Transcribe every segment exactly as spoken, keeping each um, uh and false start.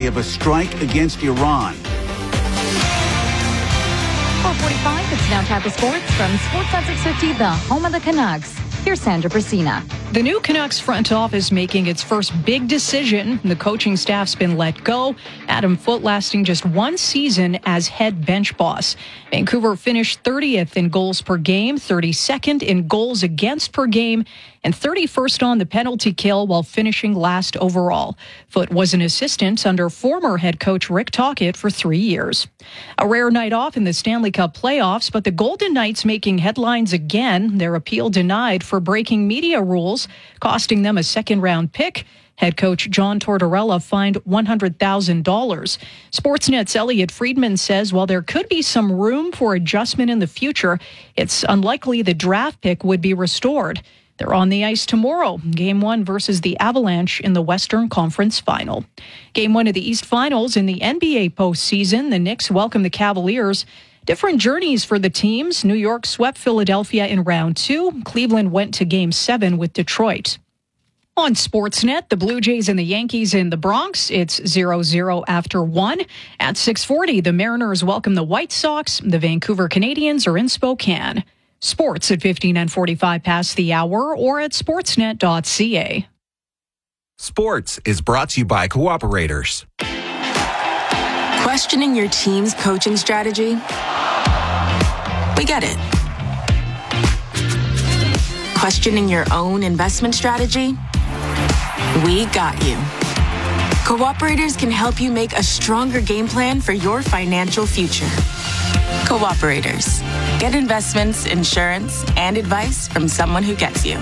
of a strike against Iran. four forty-five, it's now time for sports from Sportsnet six fifty, the home of the Canucks. Here's Sandra Brasina. The new Canucks front office making its first big decision. The coaching staff's been let go. Adam Foote lasting just one season as head bench boss. Vancouver finished thirtieth in goals per game, thirty-second in goals against per game, and thirty-first on the penalty kill while finishing last overall. Foote was an assistant under former head coach Rick Tocchet for three years. A rare night off in the Stanley Cup playoffs, but the Golden Knights making headlines again. Their appeal denied for breaking media rules, costing them a second-round pick. Head coach John Tortorella fined one hundred thousand dollars. Sportsnet's Elliot Friedman says while there could be some room for adjustment in the future, it's unlikely the draft pick would be restored. They're on the ice tomorrow, Game one versus the Avalanche in the Western Conference Final. Game one of the East Finals in the N B A postseason, the Knicks welcome the Cavaliers. Different journeys for the teams. New York swept Philadelphia in round two. Cleveland went to Game seven with Detroit. On Sportsnet, the Blue Jays and the Yankees in the Bronx. It's zero zero after one. At six forty, the Mariners welcome the White Sox. The Vancouver Canadians are in Spokane. Sports at fifty-nine forty-five past the hour or at sportsnet dot c a. Sports is brought to you by Cooperators. Questioning your team's coaching strategy? We get it. Questioning your own investment strategy? We got you. Cooperators can help you make a stronger game plan for your financial future. Cooperators. Get investments, insurance, and advice from someone who gets you.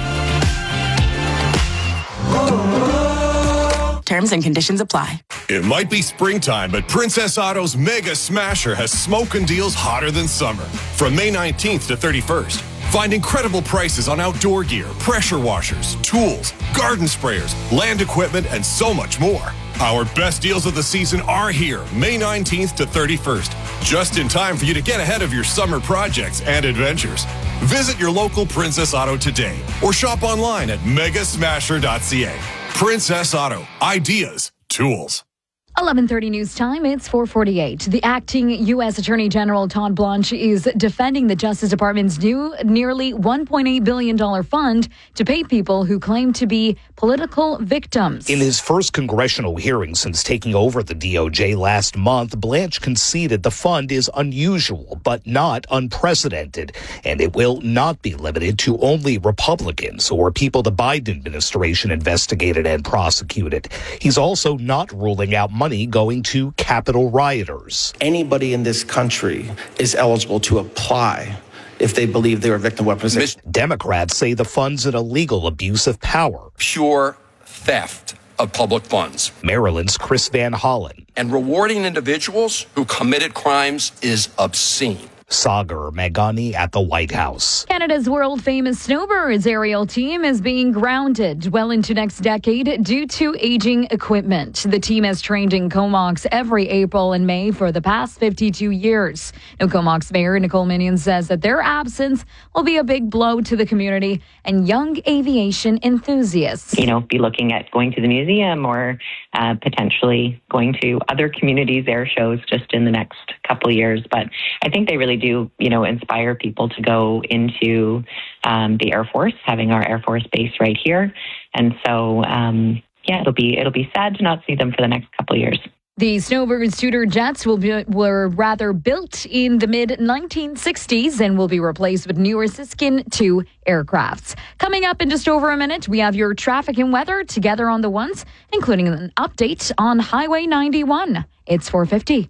Terms and conditions apply. It might be springtime, but Princess Auto's Mega Smasher has smoking deals hotter than summer. From May nineteenth to thirty-first. Find incredible prices on outdoor gear, pressure washers, tools, garden sprayers, land equipment, and so much more. Our best deals of the season are here, May nineteenth to thirty-first. Just in time for you to get ahead of your summer projects and adventures. Visit your local Princess Auto today or shop online at mega smasher dot c a. Princess Auto. Ideas. Tools. eleven thirty news time, it's four forty-eight. The acting U S Attorney General Todd Blanche is defending the Justice Department's new nearly one point eight billion dollars fund to pay people who claim to be political victims. In his first congressional hearing since taking over the D O J last month, Blanche conceded the fund is unusual but not unprecedented, and it will not be limited to only Republicans or people the Biden administration investigated and prosecuted. He's also not ruling out money going to Capitol rioters. Anybody in this country is eligible to apply if they believe they were victim of weaponization. Democrats say the fund's an illegal abuse of power. Pure theft of public funds. Maryland's Chris Van Hollen. And rewarding individuals who committed crimes is obscene. Sagar Meghani at the White House. Canada's world-famous snowbirds aerial team is being grounded well into next decade due to aging equipment. The team has trained in Comox every April and May for the past fifty-two years. Now, Comox Mayor Nicole Minion says that their absence will be a big blow to the community and young aviation enthusiasts. You know, be looking at going to the museum or uh, potentially going to other communities' air shows just in the next couple of years. But I think they really do, you know, inspire people to go into um, the Air Force, having our Air Force base right here. And so, um, yeah, it'll be it'll be sad to not see them for the next couple of years. The Snowbird Studer jets will be, were rather built in the mid nineteen sixties and will be replaced with newer Siskin two aircrafts. Coming up in just over a minute, we have your traffic and weather together on the ones, including an update on Highway ninety-one. It's four fifty.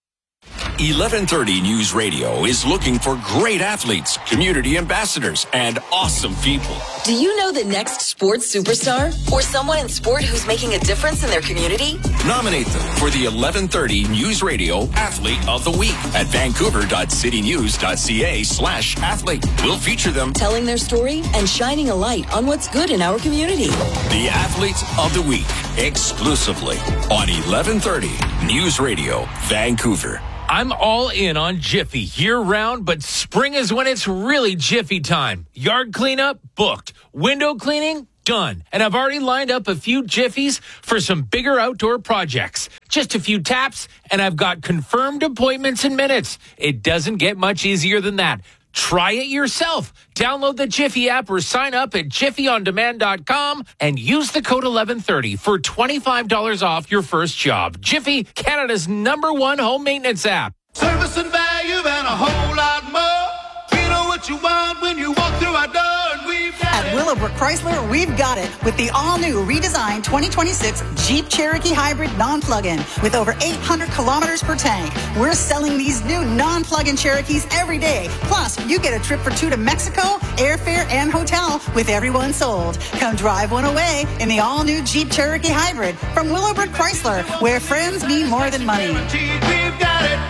eleven thirty News Radio is looking for great athletes, community ambassadors, and awesome people. Do you know the next sports superstar or someone in sport who's making a difference in their community? Nominate them for the eleven thirty News Radio Athlete of the Week at vancouver dot city news dot c a slash athlete. We'll feature them telling their story and shining a light on what's good in our community. The Athlete of the Week, exclusively on eleven thirty News Radio, Vancouver. I'm all in on Jiffy year-round, but spring is when it's really Jiffy time. Yard cleanup, booked. Window cleaning, done. And I've already lined up a few Jiffies for some bigger outdoor projects. Just a few taps, and I've got confirmed appointments in minutes. It doesn't get much easier than that. Try it yourself. Download the Jiffy app or sign up at jiffy on demand dot com and use the code eleven thirty for twenty-five dollars off your first job. Jiffy, Canada's number one home maintenance app. Service and value and a whole lot more. You know what you want when you walk through our door. And we've got At Willowbrook Chrysler, we've got it with the all-new redesigned twenty twenty-six Jeep Cherokee Hybrid non-plug-in with over eight hundred kilometers per tank. We're selling these new non-plug-in Cherokees every day. Plus, you get a trip for two to Mexico, airfare, and hotel with every one sold. Come drive one away in the all-new Jeep Cherokee Hybrid from Willowbrook Chrysler, where friends mean more than money. We've got it.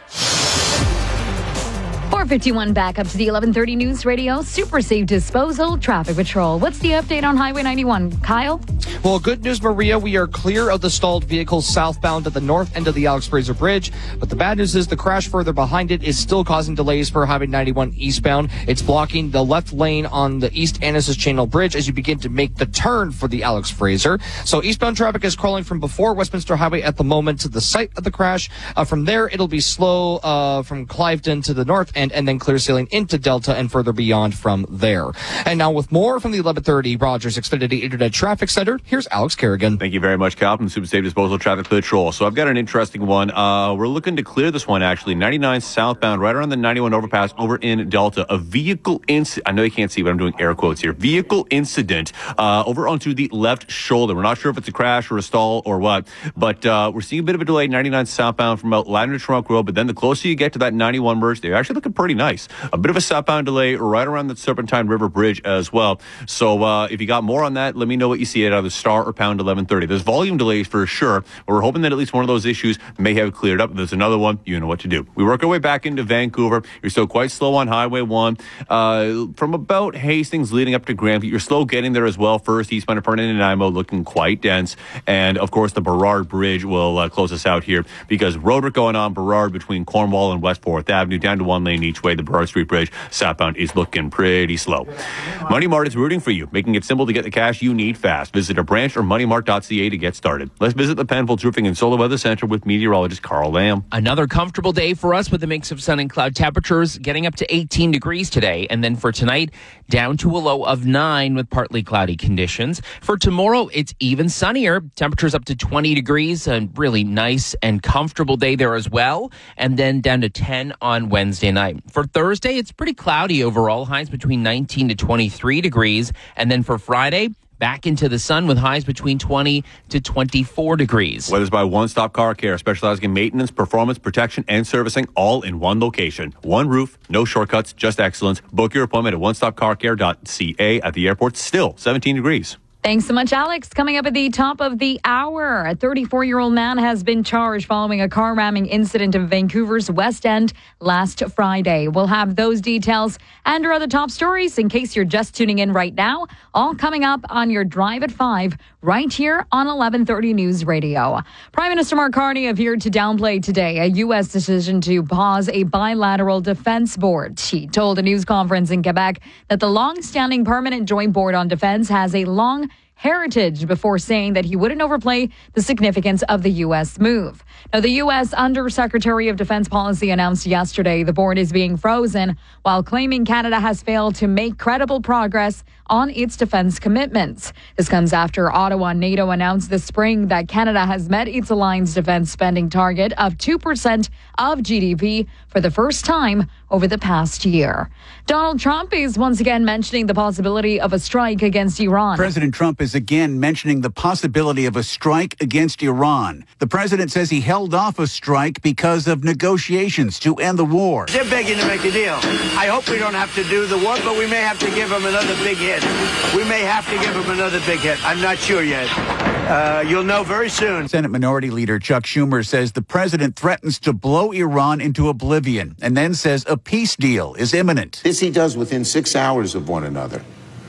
four fifty-one back up to the eleven thirty News Radio Super Safe Disposal Traffic Patrol. What's the update on Highway ninety-one? Kyle? Well, good news, Maria. We are clear of the stalled vehicles southbound at the north end of the Alex Fraser Bridge. But the bad news is the crash further behind it is still causing delays for Highway ninety-one eastbound. It's blocking the left lane on the East Annacis Channel Bridge as you begin to make the turn for the Alex Fraser. So eastbound traffic is crawling from before Westminster Highway at the moment to the site of the crash. Uh, from there, it'll be slow uh, from Cliveden to the north end, and then clear sailing into Delta and further beyond from there. And now with more from the eleven thirty Rogers Xfinity Internet Traffic Center, here's Alex Kerrigan. Thank you very much, Cal, from Super Safe Disposal Traffic Patrol. So I've got an interesting one. Uh, we're looking to clear this one, actually. ninety-nine southbound, right around the ninety-one overpass over in Delta. A vehicle incident. I know you can't see, but I'm doing air quotes here. Vehicle incident uh, over onto the left shoulder. We're not sure if it's a crash or a stall or what, but uh, we're seeing a bit of a delay, ninety-nine southbound from about Ladner Trunk Road, but then the closer you get to that ninety-one merge, they're actually looking pretty nice. A bit of a southbound delay right around the Serpentine River Bridge as well. So uh, if you got more on that, let me know what you see at either Star or Pound eleven thirty. There's volume delays for sure, but we're hoping that at least one of those issues may have cleared up. If there's another one, you know what to do. We work our way back into Vancouver. You're still quite slow on Highway one. Uh, from about Hastings leading up to Granville, you're slow getting there as well. First, eastbound of Fernand and Nanaimo looking quite dense. And, of course, the Burrard Bridge will uh, close us out here because road work going on Burrard between Cornwall and West fourth Avenue, down to one lane each way. The Burrard Street Bridge southbound is looking pretty slow. Money Mart is rooting for you, making it simple to get the cash you need fast. Visit a branch or money mart dot c a to get started. Let's visit the Penfolds Roofing and Solar Weather Center with meteorologist Carl Lamb. Another comfortable day for us with a mix of sun and cloud temperatures, getting up to eighteen degrees today. And then for tonight, down to a low of nine with partly cloudy conditions. For tomorrow, it's even sunnier. Temperatures up to twenty degrees, a really nice and comfortable day there as well. And then down to ten on Wednesday night. For Thursday, it's pretty cloudy overall. Highs between nineteen to twenty-three degrees. And then for Friday, back into the sun with highs between twenty to twenty-four degrees. Weather's by One Stop Car Care, specializing in maintenance, performance, protection, and servicing, all in one location. One roof, no shortcuts, just excellence. Book your appointment at one stop car care dot c a. At the airport, still seventeen degrees. Thanks so much, Alex. Coming up at the top of the hour, a thirty-four-year-old man has been charged following a car ramming incident in Vancouver's West End last Friday. We'll have those details and our other top stories in case you're just tuning in right now, all coming up on your Drive at five right here on eleven thirty News Radio. Prime Minister Mark Carney appeared to downplay today a U S decision to pause a bilateral defense board. He told a news conference in Quebec that the long-standing Permanent Joint Board on Defense has a long heritage before saying that he wouldn't overplay the significance of the U S move. Now, the U S Undersecretary of Defense Policy announced yesterday the board is being frozen while claiming Canada has failed to make credible progress on its defense commitments. This comes after Ottawa and NATO announced this spring that Canada has met its alliance defense spending target of two percent of G D P for the first time over the past year. Donald Trump is once again mentioning the possibility of a strike against Iran. President Trump is again mentioning the possibility of a strike against Iran. The president says he held off a strike because of negotiations to end the war. They're begging to make a deal. I hope we don't have to do the war, but we may have to give them another big hit. We may have to give them another big hit. I'm not sure yet. Uh, you'll know very soon. Senate Minority Leader Chuck Schumer says the president threatens to blow Iran into oblivion and then says a peace deal is imminent. This he does within six hours of one another.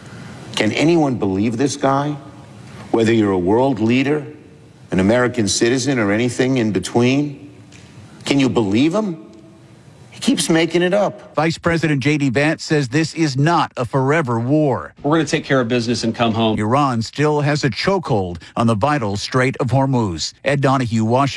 Can anyone believe this guy? Whether you're a world leader, an American citizen, or anything in between? Can you believe him? He keeps making it up. Vice President J D Vance says this is not a forever war. We're going to take care of business and come home. Iran still has a chokehold on the vital Strait of Hormuz. Ed Donahue, Washington.